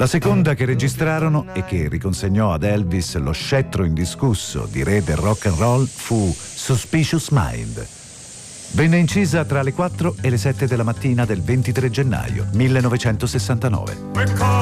La seconda che registrarono e che riconsegnò ad Elvis lo scettro indiscusso di re del rock and roll fu Suspicious Mind. Venne incisa tra le 4 e le 7 della mattina del 23 gennaio 1969.